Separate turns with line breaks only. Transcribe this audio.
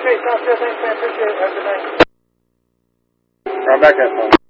Okay, sounds good. Thanks, man. Appreciate it. Have a good night.
Right back at phone.